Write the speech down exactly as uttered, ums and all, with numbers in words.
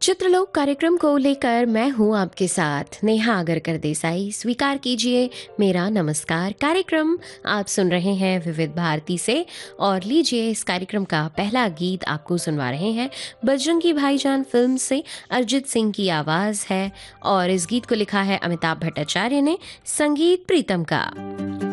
चित्रलोक कार्यक्रम को लेकर मैं हूं आपके साथ नेहा आगरकर देसाई। स्वीकार कीजिए मेरा नमस्कार। कार्यक्रम आप सुन रहे हैं विविध भारती से और लीजिए इस कार्यक्रम का पहला गीत आपको सुनवा रहे हैं बजरंगी भाईजान फिल्म से। अरिजीत सिंह की आवाज़ है और इस गीत को लिखा है अमिताभ भट्टाचार्य ने, संगीत प्रीतम का।